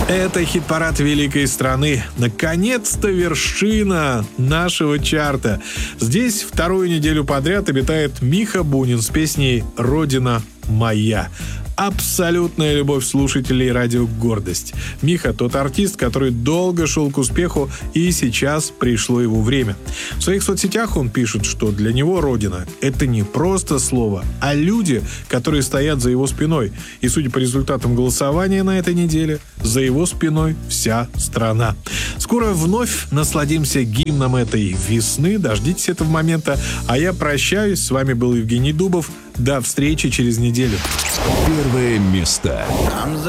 Это хит-парад великой страны. Наконец-то вершина нашего чарта. Здесь вторую неделю подряд обитает Миха Бунин с песней «Родина моя». Абсолютная любовь слушателей радио «Гордость». Миха — тот артист, который долго шел к успеху, и сейчас пришло его время. В своих соцсетях он пишет, что для него родина — это не просто слово, а люди, которые стоят за его спиной. И, судя по результатам голосования на этой неделе, за его спиной вся страна. Скоро вновь насладимся гимном этой весны. Дождитесь этого момента. А я прощаюсь. С вами был Евгений Дубов. До встречи через неделю. Первое место.